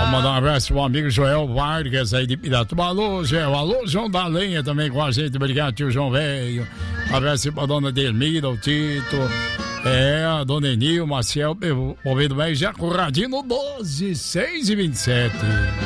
Mandar um abraço pro amigo Joel Vargas aí de Piratuba. Alô, Joel. Alô, João da Lenha também com a gente. Obrigado, tio João Velho. Abraço pra dona Delmira, o Tito. A dona Enil, Marcel, ouvindo bem, já Corradinho 12, 6 e 27.